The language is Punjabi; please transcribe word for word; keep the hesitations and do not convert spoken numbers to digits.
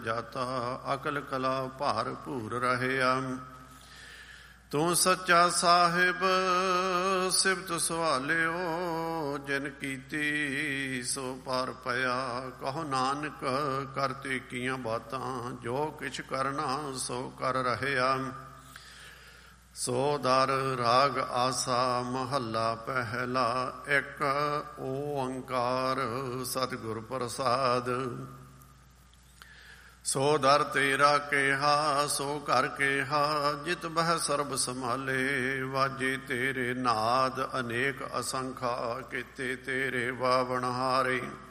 ਜਾਤਾ ਅਕਲ ਕਲਾ ਭਾਰ ਭੂਰ ਰਹਿਆ। ਤੂੰ ਸੱਚਾ ਸਾਹਿਬ ਸਿਫਤ ਸਵਾਲਿਓ, ਜਿਨ ਕੀਤੀ ਸੋ ਪਾਰ ਪਿਆ। ਕਹੋ ਨਾਨਕ ਕਰਤੇ ਕੀਆਂ ਬਾਤਾਂ, ਜੋ ਕਿਛ ਕਰਨਾ ਸੋ ਕਰ ਰਹਿਆ। ਸੋ ਦਰ ਰਾਗ ਆਸਾ ਮਹੱਲਾ ਪਹਿਲਾ, ਇੱਕ ਓੰਕਾਰ ਸਤਿਗੁਰ ਪ੍ਰਸਾਦ। ਸੋ ਦਰ ਤੇਰਾ ਕਿਹਾ ਸੋ ਘਰ ਕਿਹਾ, ਜਿਤ ਬਹਿ ਸਰਬ ਸੰਭਾਲੇ। ਵਾਜੇ ਤੇਰੇ ਨਾਦ ਅਨੇਕ ਅਸੰਖਾ, ਕੀਤੇ ਤੇਰੇ ਵਾਵਣਹਾਰੇ।